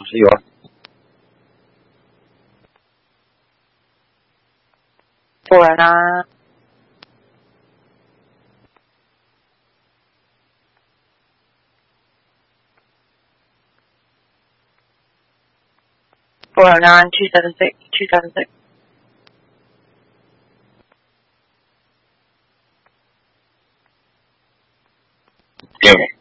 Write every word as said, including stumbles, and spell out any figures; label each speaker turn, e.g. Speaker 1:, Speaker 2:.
Speaker 1: 石油。
Speaker 2: four oh nine. four oh nine, two seven six, two seven six.
Speaker 1: Give me.